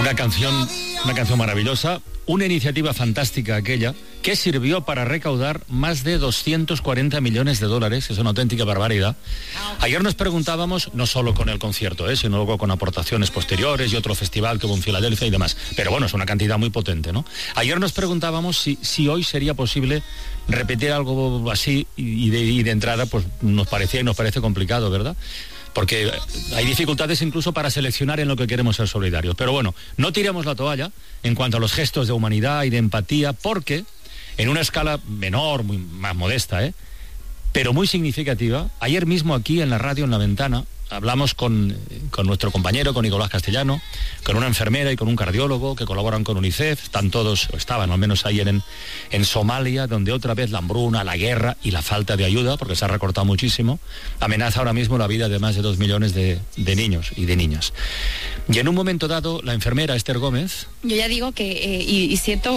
Una canción maravillosa, una iniciativa fantástica aquella, que sirvió para recaudar más de 240 millones de dólares, es una auténtica barbaridad. Ayer nos preguntábamos, no solo con el concierto, sino luego con aportaciones posteriores y otro festival que hubo en Filadelfia y demás, pero bueno, es una cantidad muy potente, ¿no? Ayer nos preguntábamos si hoy sería posible repetir algo así y de entrada pues nos parecía y nos parece complicado, ¿verdad? Porque hay dificultades incluso para seleccionar en lo que queremos ser solidarios. Pero bueno, no tiremos la toalla en cuanto a los gestos de humanidad y de empatía, porque en una escala menor, muy más modesta, pero muy significativa, ayer mismo aquí en la radio, en La Ventana, hablamos con nuestro compañero, con Nicolás Castellano, con una enfermera y con un cardiólogo que colaboran con UNICEF, están todos, o estaban al menos ayer en Somalia, donde otra vez la hambruna, la guerra y la falta de ayuda, porque se ha recortado muchísimo, amenaza ahora mismo la vida de más de 2 millones de niños y de niñas. Y en un momento dado, la enfermera Esther Gómez... Yo ya digo que, y siento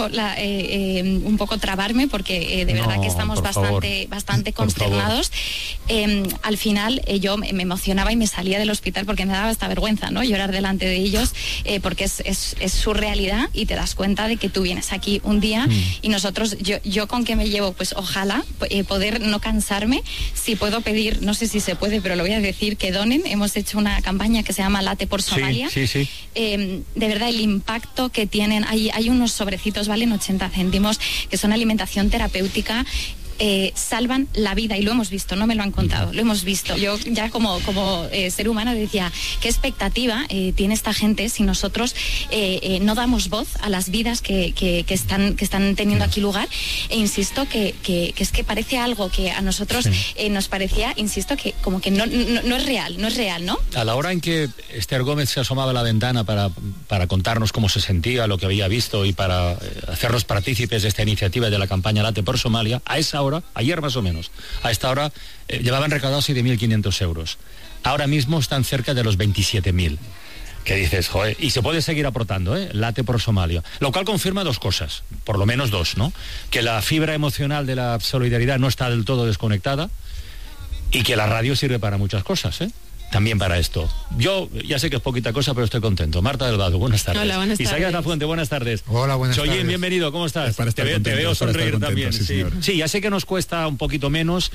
un poco trabarme, porque de verdad que estamos bastante consternados. Al final yo me emocionaba y me salía del hospital porque me daba esta vergüenza, ¿no? Llorar delante de ellos, porque es su realidad, y te das cuenta de que tú vienes aquí un día y nosotros, yo con que me llevo, pues ojalá poder no cansarme, si puedo pedir, no sé si se puede, pero lo voy a decir, que donen. Hemos hecho una campaña que se llama Late por Somalia. Sí. De verdad, el impacto que tienen, hay unos sobrecitos, valen 80 céntimos, que son alimentación terapéutica. Salvan la vida, y lo hemos visto, no me lo han contado, lo hemos visto. Yo ya como ser humano decía, ¿qué expectativa tiene esta gente si nosotros no damos voz a las vidas que están teniendo aquí lugar? E insisto que es que parece algo que a nosotros nos parecía, insisto, que como que no es real, ¿no? A la hora en que Esther Gómez se asomaba a la ventana para contarnos cómo se sentía, lo que había visto, y para hacernos partícipes de esta iniciativa de la campaña Late por Somalia, a esa hora, ayer más o menos, a esta hora llevaban recaudados 7.500 euros. Ahora mismo están cerca de los 27.000. Que dices, joder, y se puede seguir aportando, Late por Somalia. Lo cual confirma dos cosas, por lo menos dos, ¿no? Que la fibra emocional de la solidaridad no está del todo desconectada, y que la radio sirve para muchas cosas, también para esto. Yo ya sé que es poquita cosa, pero estoy contento. Marta del Vado, buenas tardes. Hola, buenas tardes. Isaías Lafuente, buenas tardes. Hola, buenas tardes. Chollín, bienvenido, ¿cómo estás? Te veo sonreír también. Sí, ya sé que nos cuesta un poquito menos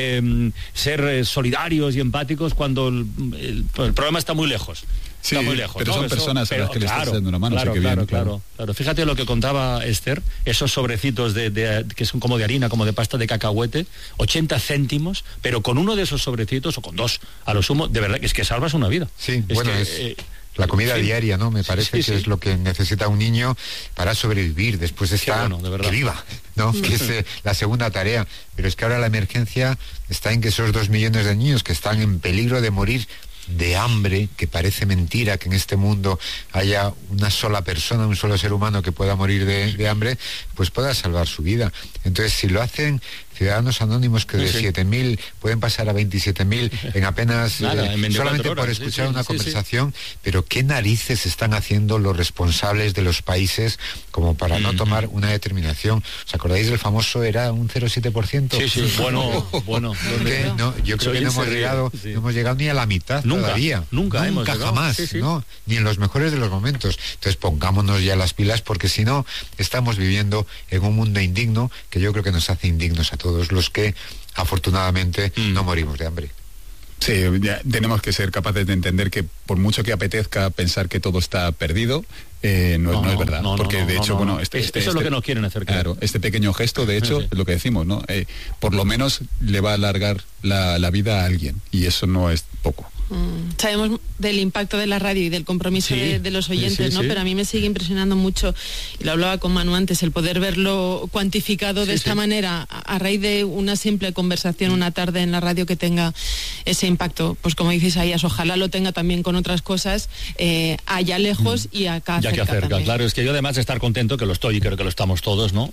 ser solidarios y empáticos cuando el problema está muy lejos. Sí, está muy lejos, pero ¿no? son personas a las que le estás dando una mano. Claro. Fíjate lo que contaba Esther, esos sobrecitos que son como de harina, como de pasta de cacahuete, 80 céntimos, pero con uno de esos sobrecitos, o con dos, a lo sumo, de verdad, es que salvas una vida. Sí, es la comida diaria, ¿no? Me parece que es lo que necesita un niño para sobrevivir después de estar que viva, ¿no? Que es la segunda tarea. Pero es que ahora la emergencia está en que esos 2 millones de niños que están en peligro de morir de hambre, que parece mentira que en este mundo haya una sola persona, un solo ser humano que pueda morir de hambre, pues pueda salvar su vida. Entonces, si lo hacen ciudadanos anónimos que de 7.000 pueden pasar a 27.000 en apenas solamente por escuchar una conversación, pero ¿qué narices están haciendo los responsables de los países como para no tomar una determinación? ¿Os acordáis del famoso, era un 0,7%? Sí, bueno. No, yo creo que no hemos llegado ni a la mitad todavía. Nunca jamás, ¿no? Ni en los mejores de los momentos. Entonces pongámonos ya las pilas, porque si no, estamos viviendo en un mundo indigno que yo creo que nos hace indignos a todos los que afortunadamente no morimos de hambre. Sí, ya tenemos que ser capaces de entender que por mucho que apetezca pensar que todo está perdido, no es verdad. Porque de hecho, eso es lo que nos quieren hacer. Claro, este pequeño gesto, de hecho, es lo que decimos, ¿no? Por lo menos le va a alargar la vida a alguien, y eso no es poco. Sabemos del impacto de la radio y del compromiso de los oyentes, ¿no? Pero a mí me sigue impresionando mucho, y lo hablaba con Manu antes, el poder verlo cuantificado de esta manera, a raíz de una simple conversación una tarde en la radio, que tenga ese impacto. Pues como dices, Isaías, ojalá lo tenga también con otras cosas, allá lejos y acá cerca también. Claro, es que yo, además de estar contento, que lo estoy y creo que lo estamos todos, ¿no?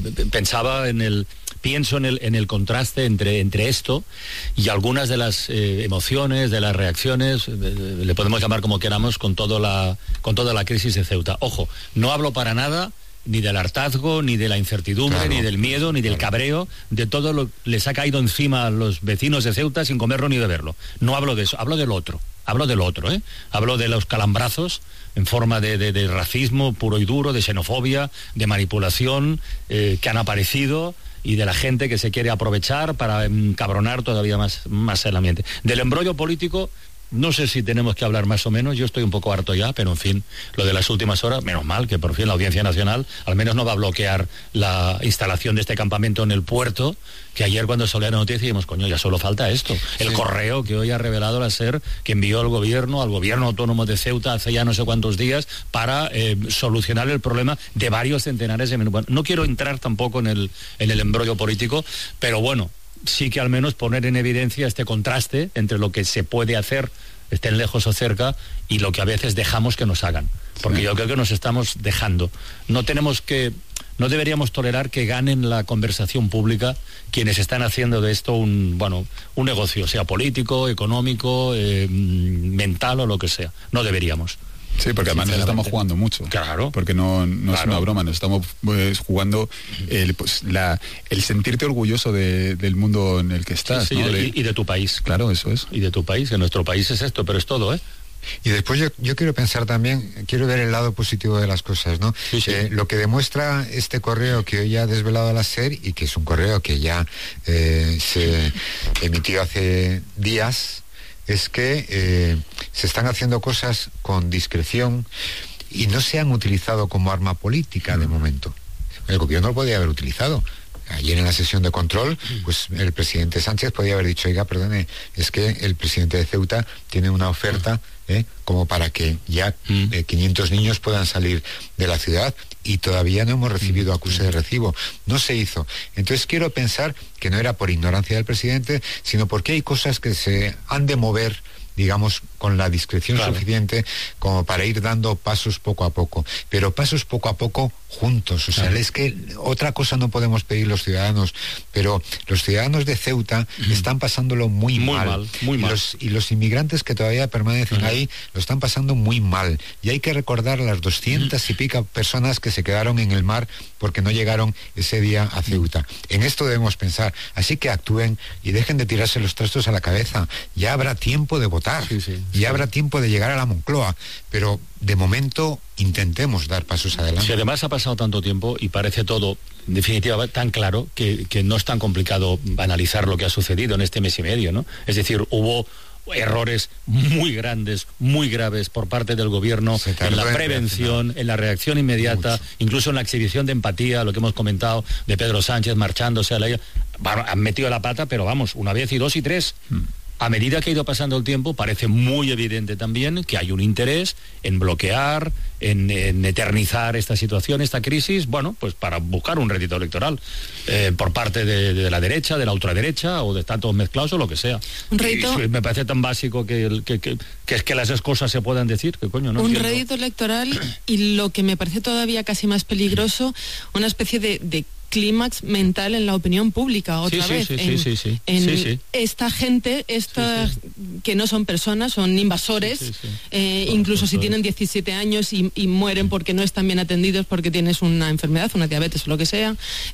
Pienso en el contraste entre esto y algunas de las emociones, de las reacciones, le podemos llamar como queramos, con toda la crisis de Ceuta. Ojo, no hablo para nada ni del hartazgo, ni de la incertidumbre, ni del miedo, ni del cabreo, de todo lo que les ha caído encima a los vecinos de Ceuta sin comerlo ni beberlo. No hablo de eso, hablo del otro. Hablo del otro, hablo de los calambrazos en forma de racismo puro y duro, de xenofobia, de manipulación que han aparecido, y de la gente que se quiere aprovechar para encabronar todavía más el ambiente. Del embrollo político, no sé si tenemos que hablar más o menos, yo estoy un poco harto ya, pero en fin, lo de las últimas horas, menos mal que por fin la Audiencia Nacional al menos no va a bloquear la instalación de este campamento en el puerto, que ayer cuando salió la noticia dijimos, coño, ya solo falta esto. El correo que hoy ha revelado la SER, que envió al gobierno autónomo de Ceuta hace ya no sé cuántos días, para solucionar el problema de varios centenares de menús. Bueno, no quiero entrar tampoco en el embrollo político, pero bueno, sí que al menos poner en evidencia este contraste entre lo que se puede hacer, estén lejos o cerca, y lo que a veces dejamos que nos hagan. Porque yo creo que nos estamos dejando. No deberíamos tolerar que ganen la conversación pública quienes están haciendo de esto un negocio, sea político, económico, mental o lo que sea. No deberíamos. Sí, porque además nos estamos jugando mucho. Claro. Porque no es una broma, nos estamos jugando el sentirte orgulloso del mundo en el que estás. Sí, ¿no? y de tu país. Claro, eso es. Y de tu país, que nuestro país es esto, pero es todo, Y después yo quiero pensar también, quiero ver el lado positivo de las cosas, ¿no? Sí. Lo que demuestra este correo que hoy ha desvelado la SER, y que es un correo que ya se emitió hace días, es que se están haciendo cosas con discreción y no se han utilizado como arma política de momento. El gobierno lo podía haber utilizado. Ayer en la sesión de control, pues el presidente Sánchez podía haber dicho, oiga, perdone, es que el presidente de Ceuta tiene una oferta como para que ya 500 niños puedan salir de la ciudad, y todavía no hemos recibido acuse de recibo. No se hizo. Entonces quiero pensar que no era por ignorancia del presidente, sino porque hay cosas que se han de mover, digamos, con la discreción suficiente como para ir dando pasos poco a poco, pero pasos poco a poco juntos. O sea, es que otra cosa no podemos pedir los ciudadanos, pero los ciudadanos de Ceuta están pasándolo muy mal. Y los inmigrantes que todavía permanecen ahí lo están pasando muy mal. Y hay que recordar las 200 y pico personas que se quedaron en el mar porque no llegaron ese día a Ceuta. En esto debemos pensar. Así que actúen y dejen de tirarse los trastos a la cabeza. Ya habrá tiempo de votar. Ya habrá tiempo de llegar a la Moncloa, pero de momento intentemos dar pasos adelante. Si además ha pasado tanto tiempo y parece todo, en definitiva, tan claro que no es tan complicado analizar lo que ha sucedido en este mes y medio, ¿no? Es decir, hubo errores muy grandes, muy graves por parte del gobierno en la prevención, en la reacción inmediata, incluso en la exhibición de empatía, lo que hemos comentado de Pedro Sánchez marchándose a la... Han metido la pata, pero vamos, una vez y dos y tres. A medida que ha ido pasando el tiempo, parece muy evidente también que hay un interés en bloquear, en eternizar esta situación, esta crisis, pues para buscar un rédito electoral por parte de la derecha, de la ultraderecha, o de tantos mezclados o lo que sea. Un rédito... Me parece tan básico que es que las cosas se puedan decir, que coño, no un entiendo. rédito electoral, y lo que me parece todavía casi más peligroso, una especie de clímax mental en la opinión pública otra vez. Esta gente, que no son personas, son invasores, incluso si tienen 17 años y mueren porque no están bien atendidos, porque tienes una enfermedad, una diabetes o lo que sea.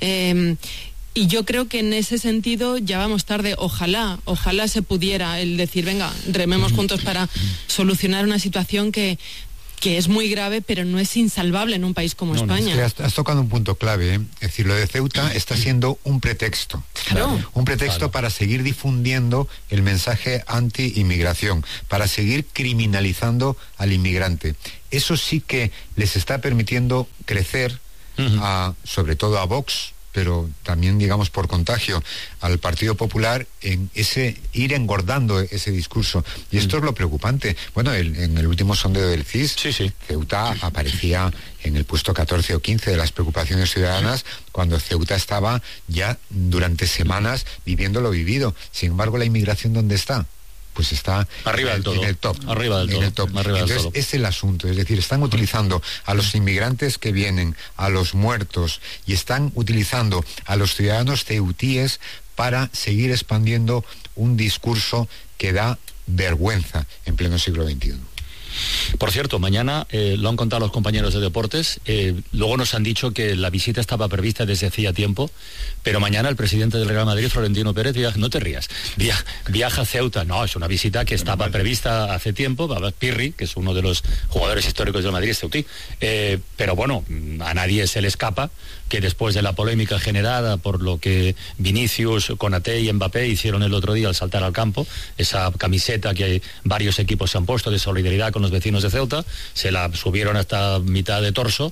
Y yo creo que en ese sentido ya vamos tarde. Ojalá se pudiera el decir, venga, rememos juntos para solucionar una situación que es muy grave, pero no es insalvable en un país como España. Es que has tocado un punto clave, Es decir, lo de Ceuta está siendo un pretexto. Claro. Un pretexto para seguir difundiendo el mensaje anti-inmigración, para seguir criminalizando al inmigrante. Eso sí que les está permitiendo crecer, sobre todo a Vox, pero también, digamos, por contagio al Partido Popular, en ir engordando ese discurso. Y esto es lo preocupante. Bueno, en el último sondeo del CIS, Ceuta aparecía en el puesto 14 o 15 de las preocupaciones ciudadanas, cuando Ceuta estaba ya durante semanas viviendo lo vivido. Sin embargo, la inmigración, ¿dónde está? Pues está arriba del todo. En el top. Arriba del todo. Entonces, es el asunto. Es decir, están utilizando a los inmigrantes que vienen, a los muertos, y están utilizando a los ciudadanos ceutíes para seguir expandiendo un discurso que da vergüenza en pleno siglo XXI. Por cierto, mañana lo han contado los compañeros de deportes, luego nos han dicho que la visita estaba prevista desde hacía tiempo, pero mañana el presidente del Real Madrid, Florentino Pérez, no te rías, viaja a Ceuta. No, es una visita que estaba prevista hace tiempo. Pirri, que es uno de los jugadores históricos del Madrid, es ceutí, pero bueno, a nadie se le escapa que después de la polémica generada por lo que Vinicius, Konaté y Mbappé hicieron el otro día al saltar al campo, esa camiseta que varios equipos se han puesto de solidaridad con los vecinos de Ceuta, se la subieron hasta mitad de torso.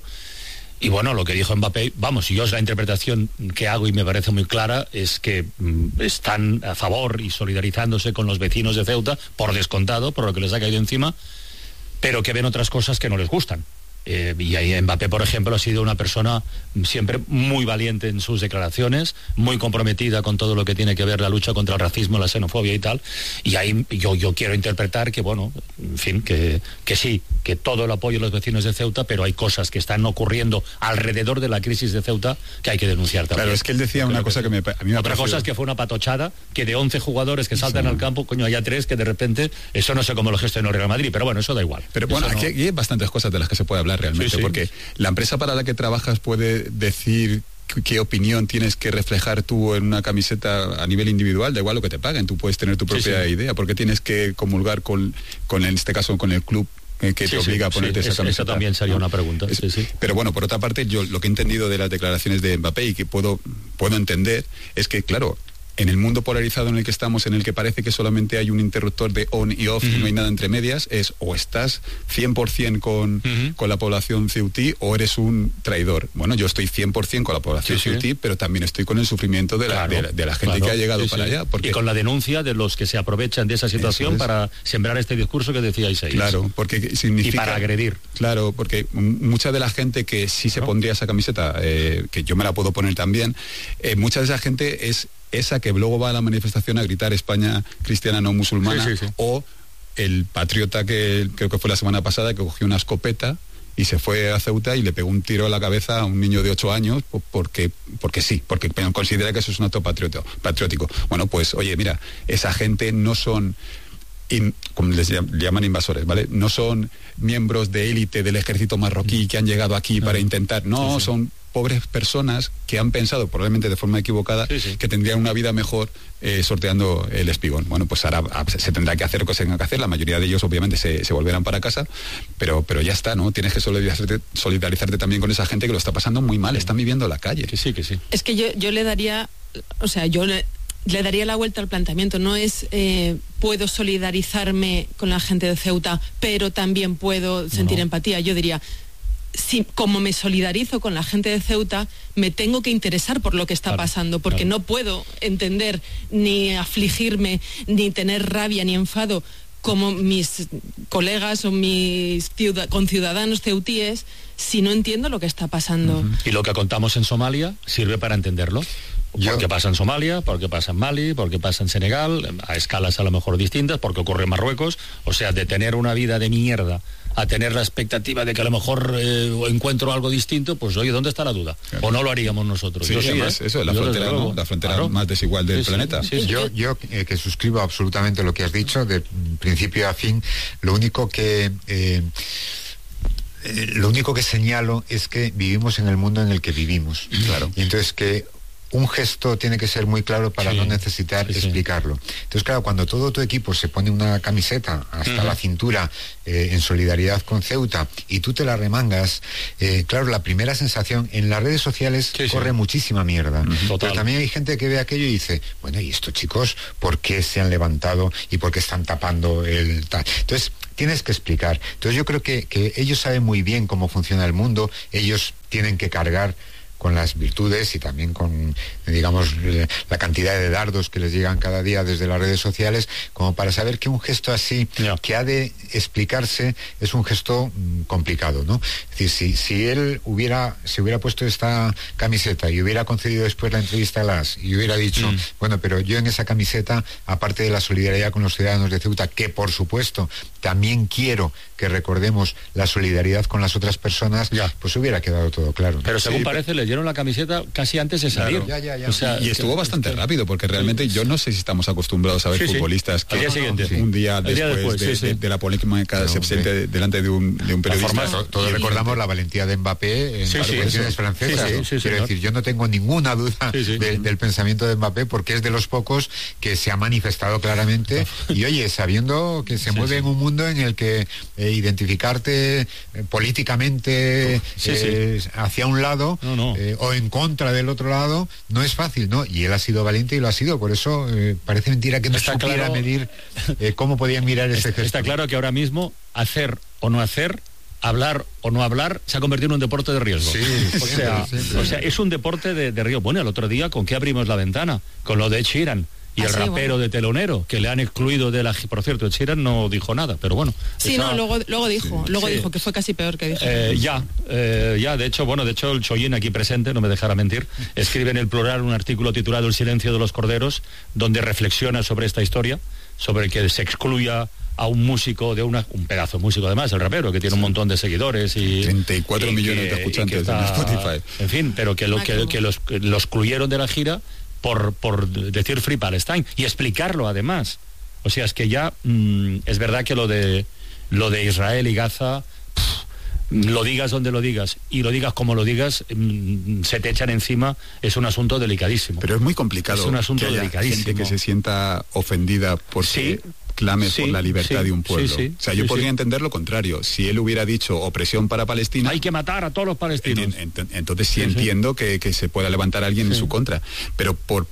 Y bueno, lo que dijo Mbappé, vamos, yo es la interpretación que hago y me parece muy clara, es que están a favor y solidarizándose con los vecinos de Ceuta, por descontado, por lo que les ha caído encima, pero que ven otras cosas que no les gustan. Y ahí Mbappé, por ejemplo, ha sido una persona siempre muy valiente en sus declaraciones, muy comprometida con todo lo que tiene que ver la lucha contra el racismo, la xenofobia y tal. Y ahí yo quiero interpretar que, bueno, en fin, que sí, que todo el apoyo a los vecinos de Ceuta, pero hay cosas que están ocurriendo alrededor de la crisis de Ceuta que hay que denunciar también. Claro, es que él decía una cosa que a mí me Otra cosa es que fue una patochada, que de 11 jugadores que saltan al campo, coño, haya 3 que de repente, eso no sé cómo lo gestionó el Real Madrid, pero bueno, eso da igual. Pero bueno, aquí hay bastantes cosas de las que se puede hablar realmente, porque la empresa para la que trabajas puede decir qué opinión tienes que reflejar tú en una camiseta a nivel individual, da igual lo que te paguen, tú puedes tener tu propia idea, porque tienes que comulgar con en este caso con el club que te obliga a ponerte esa camiseta. Eso también sería una pregunta. Pero bueno, por otra parte, yo lo que he entendido de las declaraciones de Mbappé y que puedo entender es que, claro, en el mundo polarizado en el que estamos, en el que parece que solamente hay un interruptor de on y off y no hay nada entre medias, es o estás 100% con la población ceutí o eres un traidor. Bueno, yo estoy 100% con la población ceutí, pero también estoy con el sufrimiento de la gente que ha llegado para allá. Y con la denuncia de los que se aprovechan de esa situación para sembrar este discurso que decíais ahí. Claro, porque significa... Y para agredir. Claro, porque mucha de la gente que sí se pondría esa camiseta, que yo me la puedo poner también, mucha de esa gente es esa que luego va a la manifestación a gritar España cristiana no musulmana, o el patriota que creo que fue la semana pasada, que cogió una escopeta y se fue a Ceuta y le pegó un tiro a la cabeza a un niño de 8 años porque considera que eso es un acto patriótico. Bueno, pues oye, mira, esa gente no son... como les llaman invasores, ¿vale? No son miembros de élite del ejército marroquí que han llegado aquí para intentar, son pobres personas que han pensado, probablemente de forma equivocada, que tendrían una vida mejor sorteando el espigón. Bueno, pues ahora se tendrá que hacer lo que se tenga que hacer, la mayoría de ellos obviamente se volverán para casa, pero ya está, ¿no? Tienes que solidarizarte también con esa gente que lo está pasando muy mal, están viviendo en la calle. Que sí. Es que yo le daría, le daría la vuelta al planteamiento, no es puedo solidarizarme con la gente de Ceuta, pero también puedo sentir empatía. Yo diría, si, como me solidarizo con la gente de Ceuta, me tengo que interesar por lo que está pasando, porque no puedo entender ni afligirme, ni tener rabia, ni enfado como mis colegas o mis conciudadanos ceutíes si no entiendo lo que está pasando. Y lo que contamos en Somalia sirve para entenderlo. Porque pasa en Somalia, porque pasa en Mali, porque pasa en Senegal, a escalas a lo mejor distintas, porque ocurre en Marruecos. O sea, de tener una vida de mierda a tener la expectativa de que a lo mejor encuentro algo distinto, pues oye, ¿dónde está la duda? Claro. ¿O no lo haríamos nosotros? Sí, además, eso es la frontera, ¿no? La frontera más desigual del planeta. Yo que suscribo absolutamente lo que has dicho, de principio a fin. Lo único que señalo es que vivimos en el mundo en el que vivimos. Claro. Y entonces que un gesto tiene que ser muy claro para no necesitar explicarlo. Entonces, claro, cuando todo tu equipo se pone una camiseta hasta la cintura en solidaridad con Ceuta y tú te la remangas, claro, la primera sensación en las redes sociales corre muchísima mierda. Pero también hay gente que ve aquello y dice, bueno, ¿y estos chicos por qué se han levantado y por qué están tapando el tal? Entonces, tienes que explicar. Entonces yo creo que ellos saben muy bien cómo funciona el mundo, ellos tienen que cargar con las virtudes y también con, digamos, la cantidad de dardos que les llegan cada día desde las redes sociales, como para saber que un gesto así, que ha de explicarse, es un gesto complicado, ¿no? Es decir, si él se hubiera puesto esta camiseta y hubiera concedido después la entrevista a Las y hubiera dicho, bueno, pero yo en esa camiseta, aparte de la solidaridad con los ciudadanos de Ceuta, que por supuesto también quiero que recordemos la solidaridad con las otras personas, pues hubiera quedado todo claro, ¿no? Pero según parece, le devolvieron la camiseta casi antes de salir. Claro. Ya. O sea, y estuvo bastante rápido, porque realmente yo no sé si estamos acostumbrados a ver futbolistas que un día después de la polémica se presente delante de un periodista. Todos recordamos la valentía de Mbappé en las elecciones francesas. Quiero decir, yo no tengo ninguna duda del pensamiento de Mbappé, porque es de los pocos que se ha manifestado claramente y oye, sabiendo que se mueve en un mundo en el que identificarte políticamente hacia un lado o en contra del otro lado no es fácil, ¿no? Y él ha sido valiente y lo ha sido, por eso parece mentira que no supiera medir cómo podían mirar ese gesto. Está claro que ahora mismo hacer o no hacer, hablar o no hablar, se ha convertido en un deporte de riesgo. O sea, es un deporte de riesgo. Bueno, el otro día, ¿con qué abrimos la ventana? Con lo de Ed Sheeran y el rapero de Telonero, que le han excluido de la... Por cierto, Ed Sheeran no dijo nada, pero bueno. Luego dijo que fue casi peor que dijo. De hecho el Chollín aquí presente, no me dejará mentir, escribe en El Plural un artículo titulado El silencio de los corderos, donde reflexiona sobre esta historia, sobre que se excluya a un músico de un pedazo de músico, además, el rapero, que tiene un montón de seguidores y 34 millones de escuchantes en Spotify. En fin, pero que los excluyeron de la gira por decir Free Palestine y explicarlo además. O sea, es que ya es verdad que lo de Israel y Gaza, lo digas donde lo digas y lo digas como lo digas, se te echan encima, es un asunto delicadísimo. Pero es muy complicado. Es un asunto delicadísimo. Gente que se sienta ofendida porque clames por la libertad de un pueblo. O sea, yo podría entender lo contrario. Si él hubiera dicho opresión para Palestina... Hay que matar a todos los palestinos. Entonces entiendo que se pueda levantar alguien en su contra. Pero por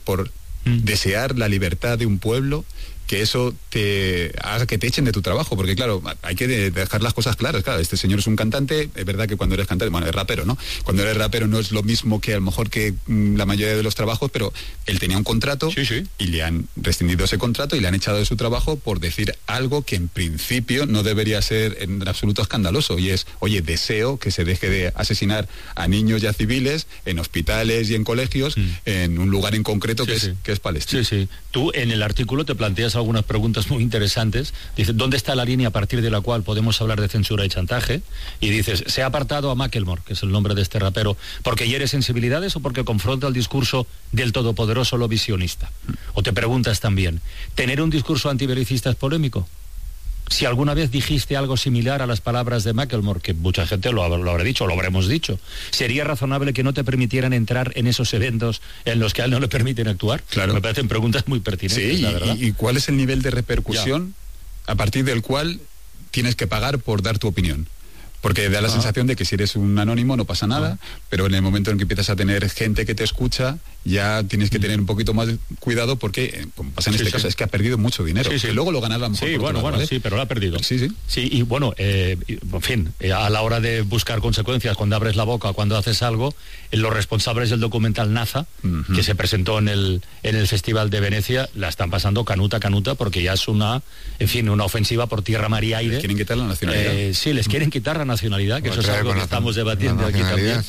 desear la libertad de un pueblo, que eso te haga que te echen de tu trabajo, porque claro, hay que dejar las cosas claras. Claro, este señor es un cantante, es verdad que cuando eres cantante, bueno, es rapero, ¿no? Cuando eres rapero no es lo mismo que a lo mejor que la mayoría de los trabajos, pero él tenía un contrato y le han rescindido ese contrato y le han echado de su trabajo por decir algo que en principio no debería ser en absoluto escandaloso, y es, oye, deseo que se deje de asesinar a niños y a civiles en hospitales y en colegios, en un lugar en concreto que es Palestina. Tú en el artículo te planteas algunas preguntas muy interesantes. Dice, ¿dónde está la línea a partir de la cual podemos hablar de censura y chantaje? Y dices, ¿se ha apartado a Macklemore, que es el nombre de este rapero, porque hiere sensibilidades o porque confronta el discurso del todopoderoso lo visionista? O te preguntas también, ¿tener un discurso antibelicista es polémico? Si alguna vez dijiste algo similar a las palabras de Macklemore, que mucha gente lo habrá dicho, lo habremos dicho, ¿sería razonable que no te permitieran entrar en esos eventos en los que a él no le permiten actuar? Claro. Me parecen preguntas muy pertinentes, la verdad. ¿Y cuál es el nivel de repercusión a partir del cual tienes que pagar por dar tu opinión? Porque da la sensación de que si eres un anónimo no pasa nada, pero en el momento en que empiezas a tener gente que te escucha, ya tienes que tener un poquito más cuidado, porque, como pasa en este caso, es que ha perdido mucho dinero. Que luego lo ganaba mejor. Pero lo ha perdido. Sí, y bueno, en fin, a la hora de buscar consecuencias, cuando abres la boca, cuando haces algo, los responsables del documental Naza, que se presentó en el Festival de Venecia, la están pasando canuta, porque ya es una ofensiva por tierra, mar y aire. ¿Les quieren quitar la nacionalidad? Les quieren quitar la nacionalidad, que eso es algo que estamos debatiendo aquí también.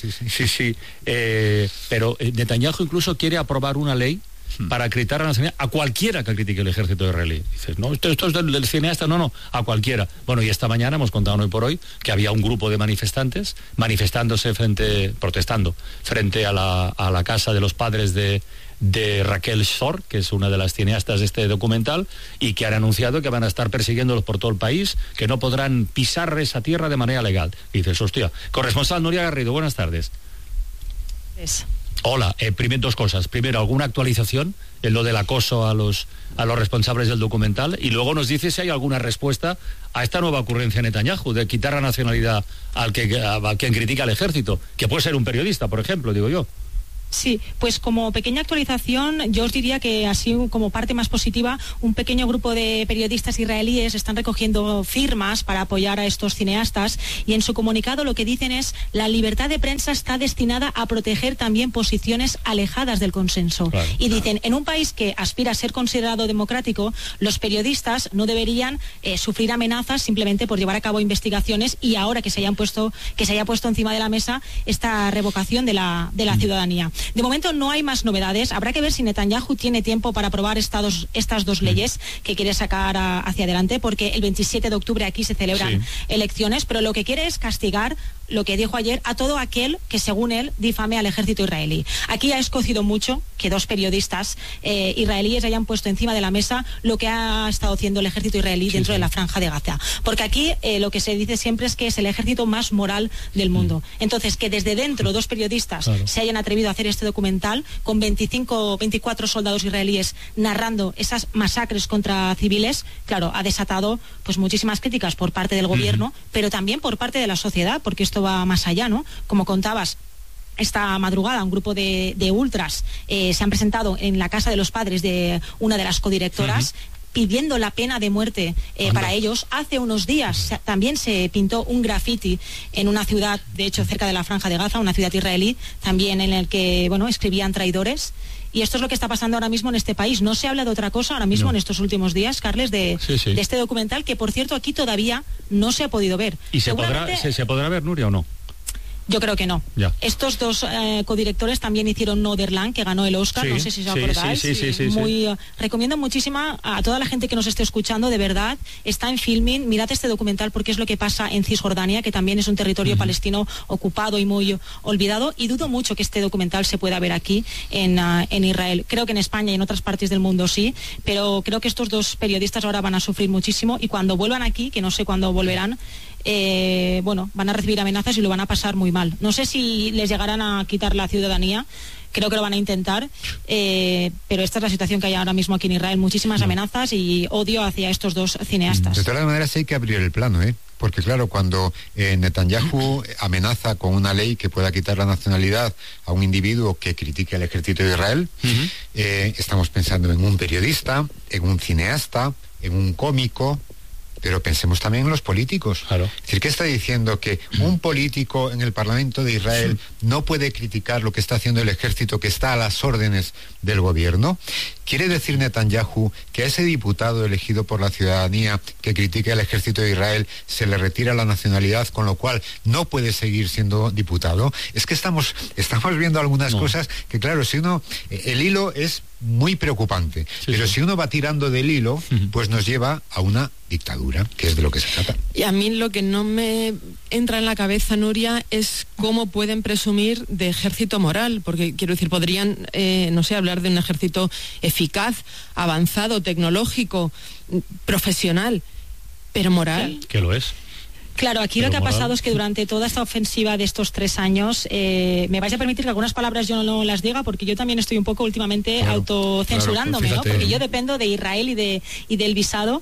Pero Netanyahu incluso quiere aprobar una ley para acreditar la nacionalidad a cualquiera que critique el ejército israelí. Dices, no, esto es del cineasta, no, a cualquiera. Bueno, y esta mañana hemos contado hoy por hoy que había un grupo de manifestantes protestando frente a la casa de los padres de Raquel Shor, que es una de las cineastas de este documental, y que han anunciado que van a estar persiguiéndolos por todo el país, que no podrán pisar esa tierra de manera legal. Dices, hostia. Corresponsal Nuria Garrido, buenas tardes. Hola, dos cosas. Primero, ¿alguna actualización en lo del acoso a los responsables del documental? Y luego nos dice si hay alguna respuesta a esta nueva ocurrencia de Netanyahu, de quitar la nacionalidad a quien critica al ejército, que puede ser un periodista, por ejemplo, digo yo. Sí, pues como pequeña actualización, yo os diría que así como parte más positiva, un pequeño grupo de periodistas israelíes están recogiendo firmas para apoyar a estos cineastas, y en su comunicado lo que dicen es: la libertad de prensa está destinada a proteger también posiciones alejadas del consenso. Claro. Y dicen, en un país que aspira a ser considerado democrático, los periodistas no deberían sufrir amenazas simplemente por llevar a cabo investigaciones, y ahora que se haya puesto encima de la mesa esta revocación de la ciudadanía. De momento no hay más novedades. Habrá que ver si Netanyahu tiene tiempo para aprobar estas dos leyes que quiere sacar hacia adelante, porque el 27 de octubre aquí se celebran elecciones, pero lo que quiere es castigar, lo que dijo ayer, a todo aquel que, según él, difame al ejército israelí. Aquí ha escocido mucho que dos periodistas israelíes hayan puesto encima de la mesa lo que ha estado haciendo el ejército israelí dentro de la Franja de Gaza. Porque aquí lo que se dice siempre es que es el ejército más moral del mundo. Entonces, que desde dentro dos periodistas se hayan atrevido a hacer este documental con 24 soldados israelíes narrando esas masacres contra civiles, claro, ha desatado pues muchísimas críticas por parte del gobierno, pero también por parte de la sociedad, porque esto va más allá, ¿no? Como contabas, esta madrugada un grupo de ultras se han presentado en la casa de los padres de una de las codirectoras pidiendo la pena de muerte para ellos. Hace unos días también se pintó un graffiti en una ciudad, de hecho cerca de la Franja de Gaza, una ciudad israelí, también en el que, bueno, escribían traidores. Y esto es lo que está pasando ahora mismo en este país. No se habla de otra cosa ahora mismo en estos últimos días, Carles, de este documental, que por cierto aquí todavía no se ha podido ver. ¿Y se podrá ver, Nuria, o no? Yo creo que no. Ya. Estos dos codirectores también hicieron Noderland, que ganó el Oscar, no sé si os acordáis. Recomiendo muchísimo a toda la gente que nos esté escuchando, de verdad, está en Filmin, mirad este documental porque es lo que pasa en Cisjordania, que también es un territorio palestino ocupado y muy olvidado, y dudo mucho que este documental se pueda ver aquí en Israel. Creo que en España y en otras partes del mundo sí, pero creo que estos dos periodistas ahora van a sufrir muchísimo, y cuando vuelvan aquí, que no sé cuándo volverán, van a recibir amenazas y lo van a pasar muy mal. No sé si les llegarán a quitar la ciudadanía, creo que lo van a intentar, pero esta es la situación que hay ahora mismo aquí en Israel, muchísimas amenazas y odio hacia estos dos cineastas. De todas maneras hay que abrir el plano, porque claro, cuando Netanyahu amenaza con una ley que pueda quitar la nacionalidad a un individuo que critique al ejército de Israel, estamos pensando en un periodista, en un cineasta, en un cómico, pero pensemos también en los políticos. Claro. Es decir, ¿qué está diciendo? Que un político en el Parlamento de Israel no puede criticar lo que está haciendo el ejército, que está a las órdenes del gobierno. ¿Quiere decir Netanyahu que a ese diputado elegido por la ciudadanía que critique al ejército de Israel se le retira la nacionalidad, con lo cual no puede seguir siendo diputado? Es que estamos viendo algunas cosas que, claro, si uno... El hilo es muy preocupante, pero si uno va tirando del hilo, pues nos lleva a una dictadura, que es de lo que se trata. Y a mí lo que no me entra en la cabeza, Nuria, es cómo pueden presumir de ejército moral, porque quiero decir, podrían, hablar de un ejército eficaz, avanzado, tecnológico, profesional, pero moral. ¿Qué lo es? Claro, aquí lo que ha pasado es que durante toda esta ofensiva de estos 3 años, me vais a permitir que algunas palabras yo no las diga, porque yo también estoy un poco últimamente autocensurándome, ¿no? Porque yo dependo de Israel y del visado,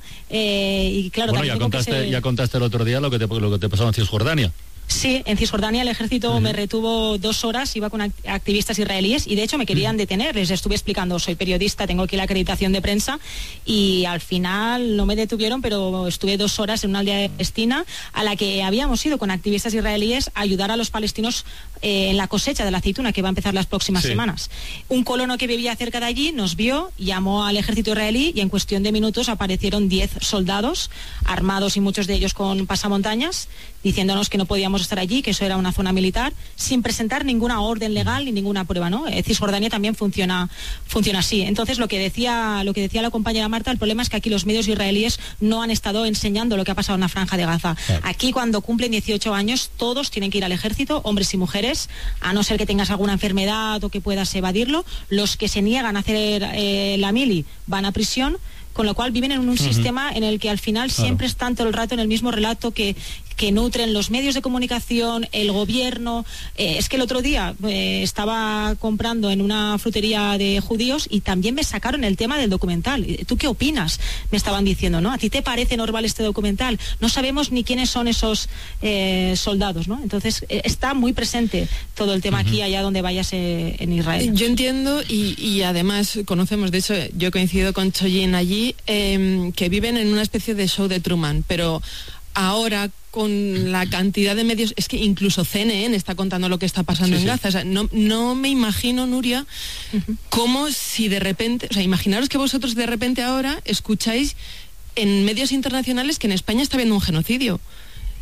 y claro... Bueno, ya contaste el otro día lo que te pasó en Cisjordania. Sí, en Cisjordania el ejército me retuvo 2 horas, iba con activistas israelíes y de hecho me querían detener. Les estuve explicando, soy periodista, tengo aquí la acreditación de prensa, y al final no me detuvieron, pero estuve 2 horas en una aldea palestina a la que habíamos ido con activistas israelíes a ayudar a los palestinos en la cosecha de la aceituna, que va a empezar las próximas semanas. Un colono que vivía cerca de allí nos vio, llamó al ejército israelí y en cuestión de minutos aparecieron 10 soldados armados y muchos de ellos con pasamontañas, diciéndonos que no podíamos estar allí, que eso era una zona militar, sin presentar ninguna orden legal ni ninguna prueba, ¿no? Cisjordania también funciona así. Entonces, lo que decía la compañera Marta, el problema es que aquí los medios israelíes no han estado enseñando lo que ha pasado en la Franja de Gaza. Claro. Aquí, cuando cumplen 18 años, todos tienen que ir al ejército, hombres y mujeres, a no ser que tengas alguna enfermedad o que puedas evadirlo. Los que se niegan a hacer la mili van a prisión, con lo cual viven en un sistema en el que al final siempre están todo el rato en el mismo relato que nutren los medios de comunicación, el gobierno. Es que el otro día estaba comprando en una frutería de judíos y también me sacaron el tema del documental. ¿Tú qué opinas? Me estaban diciendo, ¿no? ¿A ti te parece normal este documental? No sabemos ni quiénes son esos soldados, ¿no? Entonces está muy presente todo el tema aquí, allá donde vayas en Israel. Yo entiendo y además conocemos, de hecho yo he coincidido con Choyin allí, que viven en una especie de show de Truman, pero ahora con la cantidad de medios, es que incluso CNN está contando lo que está pasando en Gaza. O sea, no me imagino, Nuria, cómo si de repente, o sea, imaginaros que vosotros de repente ahora escucháis en medios internacionales que en España está habiendo un genocidio.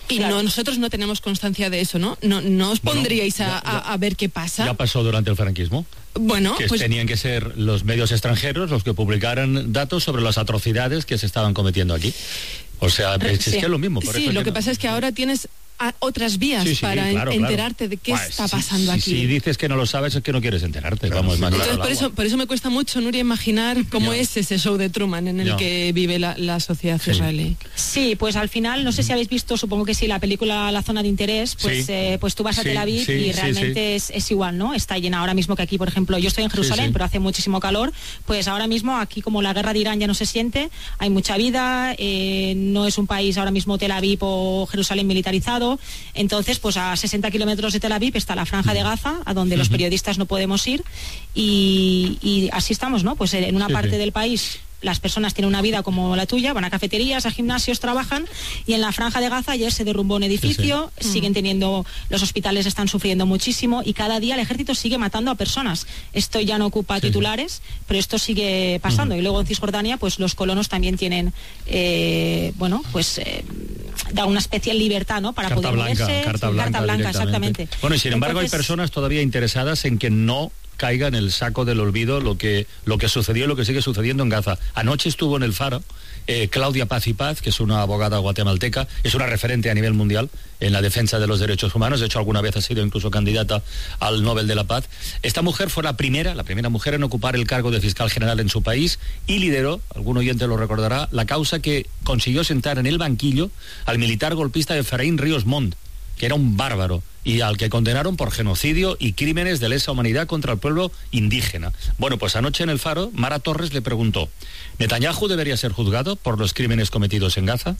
Y nosotros no tenemos constancia de eso, ¿no? ¿No os pondríais a ver qué pasa? Ya pasó durante el franquismo. Bueno, que tenían que ser los medios extranjeros los que publicaran datos sobre las atrocidades que se estaban cometiendo aquí. O sea, es que es lo mismo. Por sí, eso lo que pasa es que ahora tienes otras vías para enterarte de qué está pasando aquí. Si dices que no lo sabes es que no quieres enterarte. Claro, vamos, entonces, por eso me cuesta mucho, Nuria, imaginar cómo es ese show de Truman en el que vive la sociedad israelí. Sí, pues al final, no sé si habéis visto, supongo que sí, la película La Zona de Interés, pues, pues tú vas a Tel Aviv y realmente es igual, ¿no? Está llena ahora mismo que aquí, por ejemplo, yo estoy en Jerusalén, pero hace muchísimo calor, pues ahora mismo aquí como la guerra de Irán ya no se siente, hay mucha vida, no es un país ahora mismo Tel Aviv o Jerusalén militarizado. Entonces, pues a 60 kilómetros de Tel Aviv está la Franja de Gaza, a donde los periodistas no podemos ir, y así estamos, ¿no? Pues en una parte del país las personas tienen una vida como la tuya, van a cafeterías, a gimnasios, trabajan, y en la Franja de Gaza ayer se derrumbó un edificio, siguen teniendo, los hospitales están sufriendo muchísimo, y cada día el ejército sigue matando a personas. Esto ya no ocupa titulares, pero esto sigue pasando. Y luego en Cisjordania, pues los colonos también tienen, da una especial libertad, ¿no? Para poder moverse. Carta blanca, exactamente. Bueno, y sin embargo hay personas todavía interesadas en que no caiga en el saco del olvido lo que sucedió y lo que sigue sucediendo en Gaza. Anoche estuvo en el Faro Claudia Paz y Paz, que es una abogada guatemalteca, es una referente a nivel mundial en la defensa de los derechos humanos, de hecho alguna vez ha sido incluso candidata al Nobel de la Paz. Esta mujer fue la primera mujer en ocupar el cargo de fiscal general en su país y lideró, algún oyente lo recordará, la causa que consiguió sentar en el banquillo al militar golpista Efraín Ríos Montt, que era un bárbaro y al que condenaron por genocidio y crímenes de lesa humanidad contra el pueblo indígena. Bueno, pues anoche en el Faro, Mara Torres le preguntó, ¿Netanyahu debería ser juzgado por los crímenes cometidos en Gaza?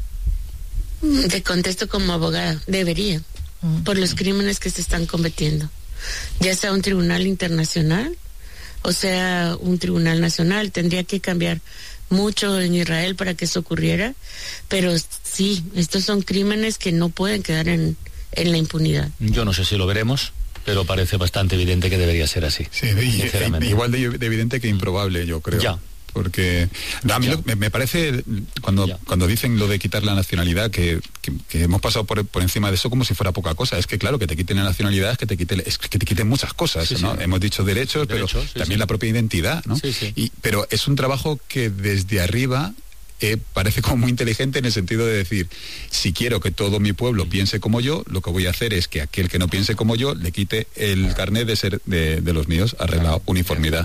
Te contesto como abogada, debería, por los crímenes que se están cometiendo. Ya sea un tribunal internacional, o sea un tribunal nacional, tendría que cambiar mucho en Israel para que eso ocurriera, pero sí, estos son crímenes que no pueden quedar en la impunidad. Yo no sé si lo veremos, pero parece bastante evidente que debería ser así. Sí, igual de evidente que improbable, yo creo. Ya. Porque a mí me parece, cuando dicen lo de quitar la nacionalidad, que hemos pasado por encima de eso como si fuera poca cosa. Es que claro, que te quiten la nacionalidad es que te quiten muchas cosas, sí, ¿no? Sí. Hemos dicho derechos, pero también la propia identidad, ¿no? Sí, sí. Pero es un trabajo que desde arriba parece como muy inteligente en el sentido de decir, si quiero que todo mi pueblo piense como yo, lo que voy a hacer es que aquel que no piense como yo le quite el carnet de ser de los míos, arreglado, uniformidad.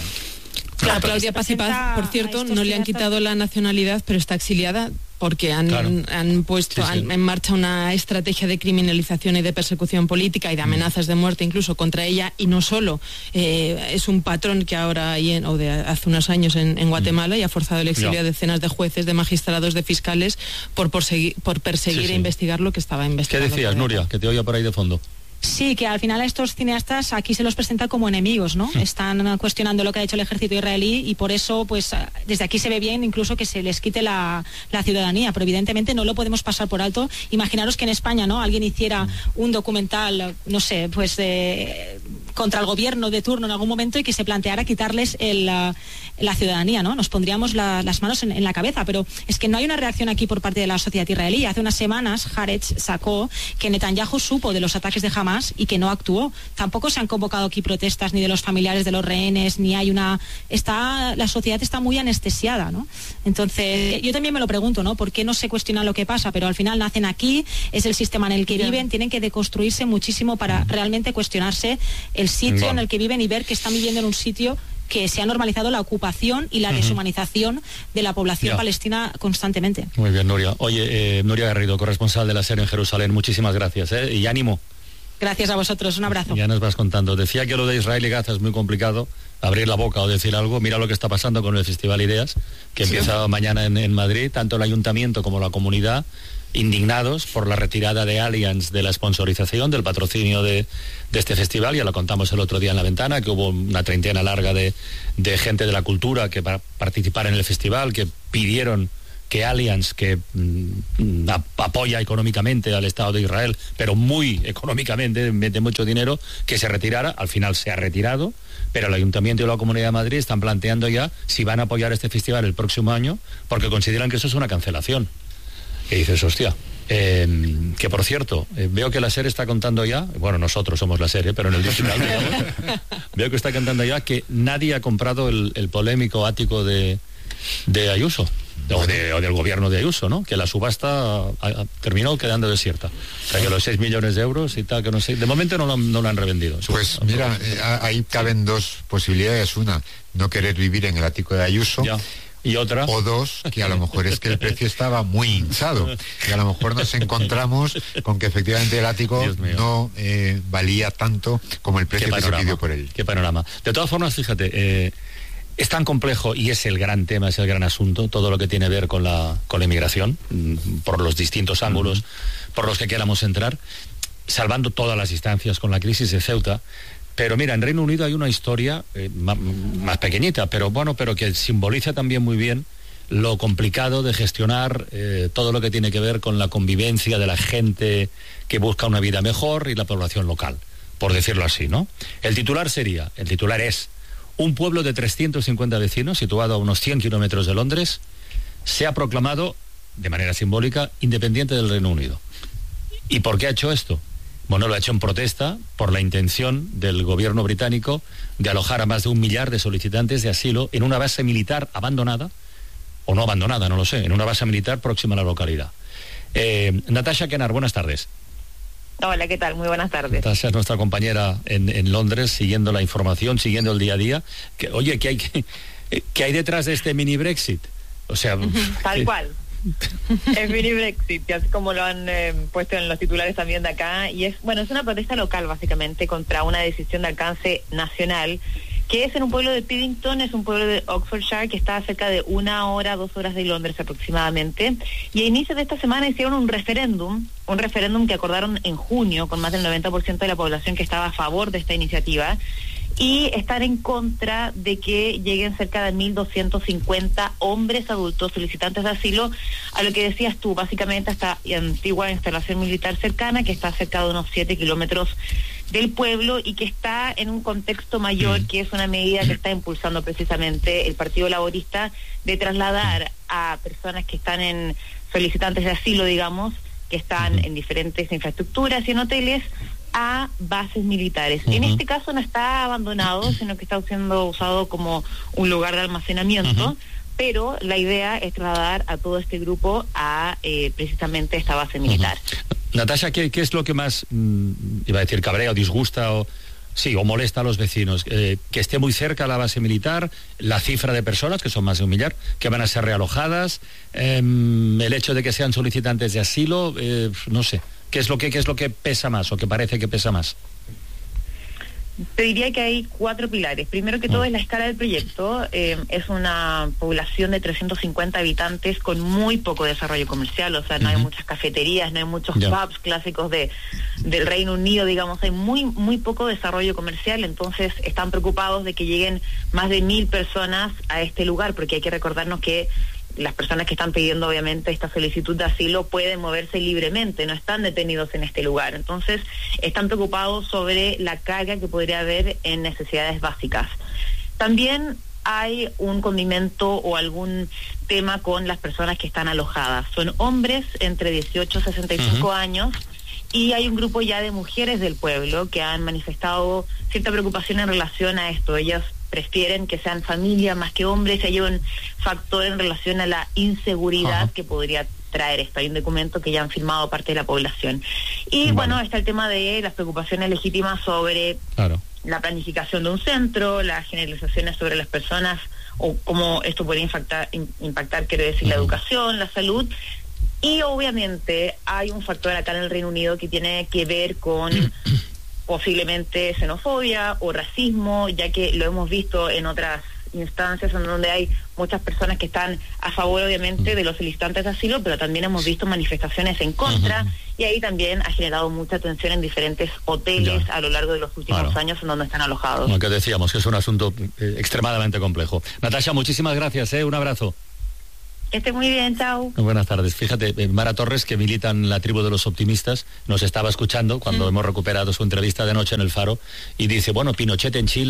Claro, Claudia Paz y Paz, por cierto, no le han quitado la nacionalidad, pero está exiliada porque han puesto en marcha una estrategia de criminalización y de persecución política y de amenazas de muerte incluso contra ella, y no solo es un patrón que ahora hay de hace unos años en Guatemala, y ha forzado el exilio a decenas de jueces, de magistrados, de fiscales por perseguir e investigar lo que estaba investigando. ¿Qué decías, Nuria, que te oía por ahí de fondo? Sí, que al final a estos cineastas aquí se los presenta como enemigos, ¿no? Están cuestionando lo que ha hecho el ejército israelí y por eso, pues, desde aquí se ve bien incluso que se les quite la ciudadanía, pero evidentemente no lo podemos pasar por alto. Imaginaros que en España, ¿no? Alguien hiciera un documental, no sé, pues, contra el gobierno de turno en algún momento y que se planteara quitarles la ciudadanía, ¿no? Nos pondríamos las manos en la cabeza, pero es que no hay una reacción aquí por parte de la sociedad israelí. Hace unas semanas Haaretz sacó que Netanyahu supo de los ataques de Hamas y que no actuó. Tampoco se han convocado aquí protestas ni de los familiares de los rehenes, ni hay la sociedad está muy anestesiada, ¿no? Entonces, yo también me lo pregunto, ¿no? ¿Por qué no se cuestiona lo que pasa? Pero al final nacen aquí, es el sistema en el que viven, tienen que deconstruirse muchísimo para realmente cuestionarse el sitio en el que viven y ver que están viviendo en un sitio que se ha normalizado la ocupación y la deshumanización de la población palestina constantemente. Muy bien, Nuria. Oye, Nuria Garrido, corresponsal de la SER en Jerusalén, muchísimas gracias, y ánimo. Gracias a vosotros, un abrazo. Ya nos vas contando. Decía que lo de Israel y Gaza es muy complicado, abrir la boca o decir algo. Mira lo que está pasando con el Festival Ideas, que empieza mañana en Madrid. Tanto el ayuntamiento como la comunidad indignados por la retirada de Allianz de la sponsorización, del patrocinio de este festival. Ya lo contamos el otro día en La Ventana, que hubo una treintena larga de gente de la cultura que para participar en el festival, que pidieron que Allianz, que apoya económicamente al Estado de Israel, pero muy económicamente, mete mucho dinero, que se retirara. Al final se ha retirado, pero el Ayuntamiento y la Comunidad de Madrid están planteando ya si van a apoyar este festival el próximo año, porque consideran que eso es una cancelación. Y dices, hostia, Que por cierto, veo que la SER está contando ya, bueno, nosotros somos la SER, pero en el digital, digamos, veo que está contando ya que nadie ha comprado el polémico ático de Ayuso, o del gobierno de Ayuso, ¿no? Que la subasta terminó quedando desierta. O sea, que los 6 millones de euros y tal, que no sé, de momento no lo han revendido. Pues mira, ahí caben dos posibilidades. Una, no querer vivir en el ático de Ayuso. Ya. Y otra. O dos, que a lo mejor es que el precio estaba muy hinchado y a lo mejor nos encontramos con que efectivamente el ático no valía tanto como el precio que se pidió por él. Qué panorama. De todas formas, fíjate, es tan complejo y es el gran tema, es el gran asunto, todo lo que tiene que ver con la inmigración, por los distintos ángulos por los que queramos entrar, salvando todas las instancias con la crisis de Ceuta. Pero mira, en Reino Unido hay una historia más pequeñita, pero que simboliza también muy bien lo complicado de gestionar todo lo que tiene que ver con la convivencia de la gente que busca una vida mejor y la población local, por decirlo así, ¿no? El titular es: un pueblo de 350 vecinos, situado a unos 100 kilómetros de Londres, se ha proclamado, de manera simbólica, independiente del Reino Unido. ¿Y por qué ha hecho esto? Bueno, lo ha hecho en protesta por la intención del gobierno británico de alojar a más de 1 millar de solicitantes de asilo en una base militar abandonada, o no abandonada, no lo sé, en una base militar próxima a la localidad. Natasha Kenar, buenas tardes. Hola, ¿qué tal? Muy buenas tardes. Natasha es nuestra compañera en Londres, siguiendo la información, siguiendo el día a día. Oye, ¿qué hay detrás de este mini Brexit? O sea... Tal cual. Es mini Brexit, así como lo han puesto en los titulares también de acá, y es una protesta local básicamente contra una decisión de alcance nacional, que es en un pueblo de Piddington, es un pueblo de Oxfordshire que está a cerca de 1 hora, 2 horas de Londres aproximadamente, y a inicios de esta semana hicieron un referéndum que acordaron en junio con más del 90% de la población que estaba a favor de esta iniciativa, y están en contra de que lleguen cerca de 1.250 hombres adultos solicitantes de asilo a lo que decías tú, básicamente a esta antigua instalación militar cercana que está cerca de unos 7 kilómetros del pueblo y que está en un contexto mayor, que es una medida que está impulsando precisamente el Partido Laborista de trasladar a personas que están en solicitantes de asilo, digamos, que están en diferentes infraestructuras y en hoteles, a bases militares. En este caso no está abandonado, sino que está siendo usado como un lugar de almacenamiento, pero la idea es trasladar a todo este grupo a precisamente esta base militar. Natasha, ¿qué es lo que más, iba a decir, cabrea o disgusta o molesta a los vecinos? Que esté muy cerca la base militar, la cifra de personas, que son más de 1 millar, que van a ser realojadas, el hecho de que sean solicitantes de asilo, no sé. ¿Qué es lo que pesa más o que parece que pesa más? Te diría que hay 4 pilares. Primero que todo es la escala del proyecto. Es una población de 350 habitantes con muy poco desarrollo comercial, o sea, no hay muchas cafeterías, no hay muchos pubs clásicos del Reino Unido, digamos, hay muy poco desarrollo comercial, entonces están preocupados de que lleguen más de 1.000 personas a este lugar, porque hay que recordarnos que las personas que están pidiendo obviamente esta solicitud de asilo pueden moverse libremente, no están detenidos en este lugar. Entonces están preocupados sobre la carga que podría haber en necesidades básicas. También hay un condimento o algún tema con las personas que están alojadas. Son hombres entre 18 y 65 años, y hay un grupo ya de mujeres del pueblo que han manifestado cierta preocupación en relación a esto. Ellas prefieren que sean familia más que hombres, hay un factor en relación a la inseguridad que podría traer esto. Hay un documento que ya han firmado parte de la población. Y bueno, está el tema de las preocupaciones legítimas sobre la planificación de un centro, las generalizaciones sobre las personas, o cómo esto puede impactar, quiero decir, la educación, la salud. Y obviamente hay un factor acá en el Reino Unido que tiene que ver con posiblemente xenofobia o racismo, ya que lo hemos visto en otras instancias en donde hay muchas personas que están a favor obviamente de los solicitantes de asilo, pero también hemos visto manifestaciones en contra, y ahí también ha generado mucha tensión en diferentes hoteles a lo largo de los últimos años en donde están alojados. Lo que decíamos, que es un asunto extremadamente complejo. Natasha, muchísimas gracias, un abrazo. Que esté muy bien, chao. Buenas tardes. Fíjate, Mara Torres, que milita en la tribu de los optimistas, nos estaba escuchando cuando hemos recuperado su entrevista de noche en El Faro, y dice, bueno, Pinochet en Chile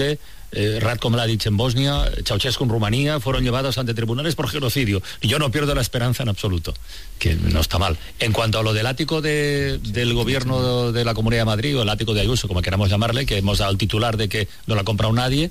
Ratko Mladic en Bosnia, Ceausescu en Rumanía, fueron llevados ante tribunales por genocidio. Y yo no pierdo la esperanza en absoluto, que no está mal. En cuanto a lo del ático del gobierno de la Comunidad de Madrid, o el ático de Ayuso, como queramos llamarle, que hemos dado el titular de que no lo ha comprado nadie,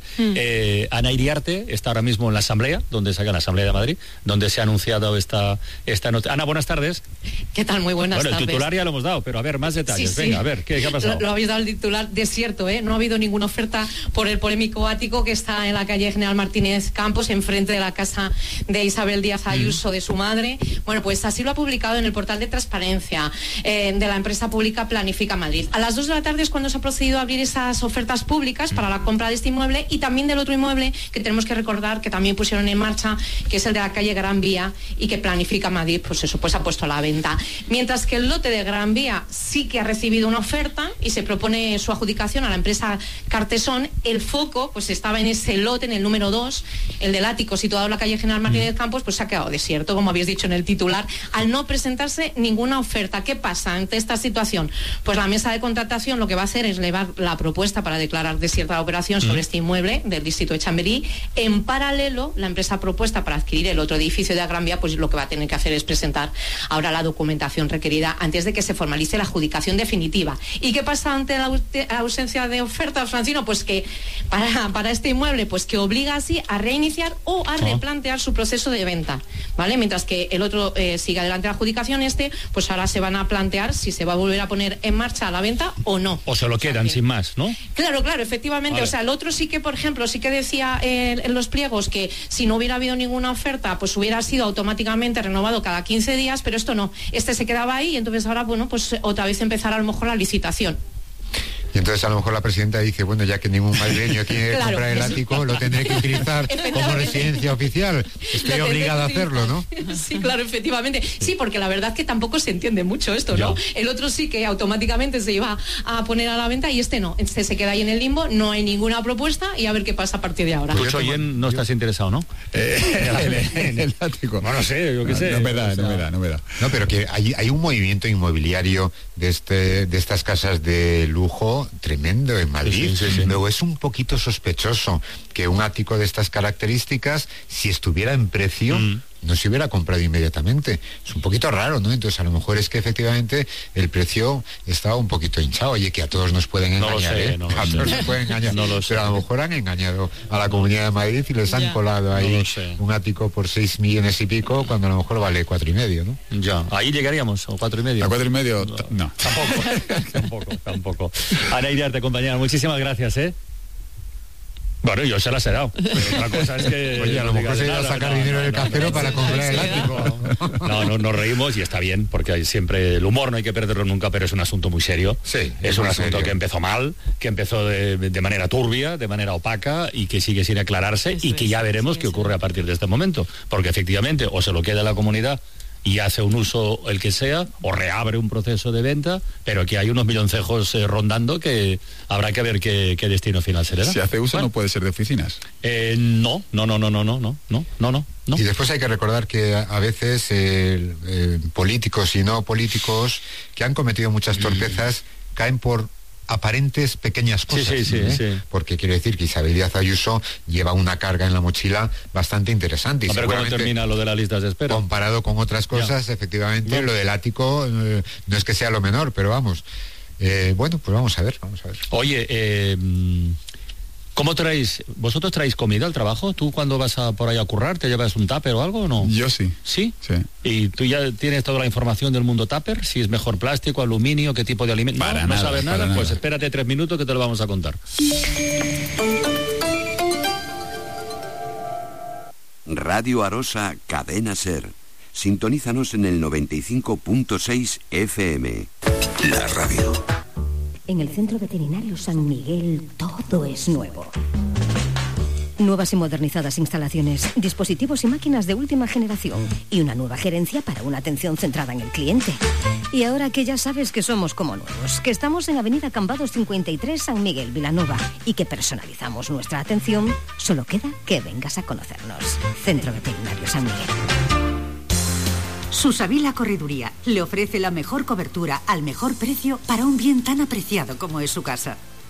Ana Iriarte está ahora mismo en la Asamblea, donde se haga la Asamblea de Madrid, donde se ha anunciado esta noche. Ana, buenas tardes. ¿Qué tal? Muy buenas tardes. Bueno, el titular ya lo hemos dado, pero a ver, más detalles. Sí. Venga, a ver, ¿qué ha pasado? Lo habéis dado el titular desierto, ¿eh? No ha habido ninguna oferta por el polémico ático que está en la calle General Martínez Campos, enfrente de la casa de Isabel Díaz Ayuso, de su madre. Bueno, pues así lo ha publicado en el portal de transparencia de la empresa pública Planifica Madrid. A las 2 de la tarde es cuando se ha procedido a abrir esas ofertas públicas para la compra de este inmueble y también del otro inmueble que tenemos que recordar que también pusieron en marcha, que es el de la calle Gran Vía y que Planifica Madrid, pues eso, pues ha puesto a la venta. Mientras que el lote de Gran Vía sí que ha recibido una oferta y se propone su adjudicación a la empresa Cartesón, el foco pues estaba en ese lote, en el número 2, el del ático situado en la calle General Martínez Campos, pues se ha quedado desierto, como habéis dicho en el titular, al no presentarse ninguna oferta. ¿Qué pasa ante esta situación? Pues la mesa de contratación lo que va a hacer es elevar la propuesta para declarar desierta la operación sobre este inmueble del distrito de Chamberí. En paralelo, la empresa propuesta para adquirir el otro edificio de la Gran Vía, pues lo que va a tener que hacer es presentar ahora la documentación requerida antes de que se formalice la adjudicación definitiva. ¿Y qué pasa ante la ausencia de oferta, Francino? Pues que para este inmueble, pues que obliga así a reiniciar o a replantear su proceso de venta, ¿vale? Mientras que el otro sigue adelante la adjudicación, pues ahora se van a plantear si se va a volver a poner en marcha la venta o no. O se lo quedan sin más, ¿no? Claro, efectivamente. Vale. O sea, el otro sí que, por ejemplo, sí que decía en los pliegos que si no hubiera habido ninguna oferta, pues hubiera sido automáticamente renovado cada 15 días, pero esto no. Este se quedaba ahí y entonces ahora, bueno, pues otra vez empezar a lo mejor la licitación. Y entonces a lo mejor la presidenta dice, bueno, ya que ningún madrileño tiene que comprar el ático, lo tendré que utilizar como residencia oficial. Estoy obligada a hacerlo, ¿no? Sí, claro, efectivamente. Sí, porque la verdad que tampoco se entiende mucho esto, ¿no? El otro sí que automáticamente se iba a poner a la venta y este no. Este se queda ahí en el limbo, no hay ninguna propuesta y a ver qué pasa a partir de ahora. Pues Oyen, no estás interesado, ¿no? En el ático. No sé, yo qué sé. No me da. No, pero que hay un movimiento inmobiliario de estas casas de lujo tremendo en Madrid. Sí. Luego es un poquito sospechoso que un ático de estas características, si estuviera en precio, no se hubiera comprado inmediatamente. Es un poquito raro, ¿no? Entonces a lo mejor es que efectivamente el precio estaba un poquito hinchado. Oye, que a todos nos pueden engañar, no a todos nos pueden engañar. Pero a lo mejor han engañado a la Comunidad de Madrid y les han colado ahí un ático por 6 millones y pico, cuando a lo mejor vale 4,5, ¿no? Ya, ahí llegaríamos, o 4,5. ¿A 4,5? No. Tampoco. Ana Iriarte, compañera, muchísimas gracias, ¿eh? Bueno, yo se las he dado. Pero otra cosa es que... Oye, a lo mejor se iba a sacar dinero del cajero para comprar el ático. No, nos reímos y está bien, porque hay siempre el humor, no hay que perderlo nunca, pero es un asunto muy serio. Sí, es un asunto que empezó mal, que empezó de manera turbia, de manera opaca y que sigue sin aclararse y que ya veremos qué ocurre a partir de este momento. Porque efectivamente, o se lo queda la comunidad y hace un uso el que sea, o reabre un proceso de venta, pero que hay unos milloncejos rondando que habrá que ver qué destino final será. Si hace uso, no puede ser de oficinas. No. Y después hay que recordar que a veces políticos y no políticos que han cometido muchas torpezas caen por aparentes pequeñas cosas, sí. Porque quiero decir que Isabel Díaz Ayuso lleva una carga en la mochila bastante interesante. Y a ver cuándo termina lo de las listas de espera. Comparado con otras cosas, efectivamente, lo del ático no es que sea lo menor, pero vamos. Bueno, pues vamos a ver. Oye, ¿cómo traéis? ¿Vosotros traéis comida al trabajo? ¿Tú cuando vas por ahí a currar te llevas un tupper o algo o no? Yo sí. ¿Sí? Sí. ¿Y tú ya tienes toda la información del mundo tupper? Si es mejor plástico, aluminio, qué tipo de alimento. ¿No sabes nada? Pues espérate 3 minutos que te lo vamos a contar. Radio Arosa, Cadena Ser. Sintonízanos en el 95.6 FM. La radio. En el Centro Veterinario San Miguel todo es nuevo. Nuevas y modernizadas instalaciones, dispositivos y máquinas de última generación y una nueva gerencia para una atención centrada en el cliente. Y ahora que ya sabes que somos como nuevos, que estamos en Avenida Cambados 53 San Miguel, Vilanova y que personalizamos nuestra atención, solo queda que vengas a conocernos. Centro Veterinario San Miguel. Susavila Correduría le ofrece la mejor cobertura al mejor precio para un bien tan apreciado como es su casa.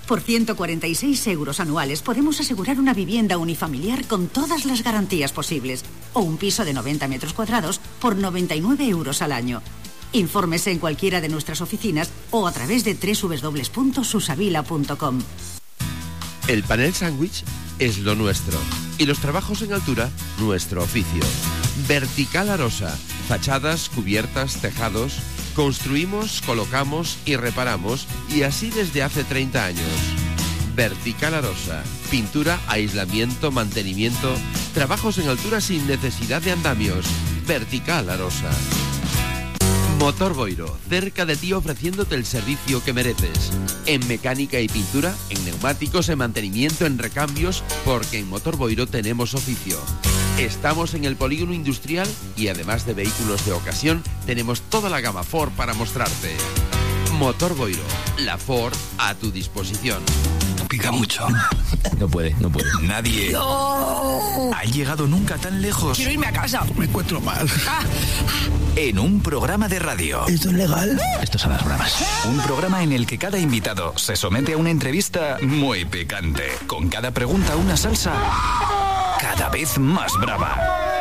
Por 146 euros anuales podemos asegurar una vivienda unifamiliar con todas las garantías posibles o un piso de 90 metros cuadrados por 99 euros al año. Infórmese en cualquiera de nuestras oficinas o a través de www.susavila.com. El panel sándwich es lo nuestro y los trabajos en altura, nuestro oficio. Vertical Arosa, fachadas, cubiertas, tejados. Construimos, colocamos y reparamos, y así desde hace 30 años. Vertical Arosa, pintura, aislamiento, mantenimiento, trabajos en altura sin necesidad de andamios. Vertical Arosa. Motor Boiro, cerca de ti ofreciéndote el servicio que mereces. En mecánica y pintura, en neumáticos, en mantenimiento, en recambios, porque en Motor Boiro tenemos oficio. Estamos en el polígono industrial y además de vehículos de ocasión, tenemos toda la gama Ford para mostrarte. Motor Boiro, la Ford a tu disposición. Pica mucho. No puede. Nadie ha llegado nunca tan lejos. Quiero irme a casa. Me encuentro mal. En un programa de radio. ¿Esto es legal? Esto son las bromas. Un programa en el que cada invitado se somete a una entrevista muy picante. Con cada pregunta una salsa cada vez más brava.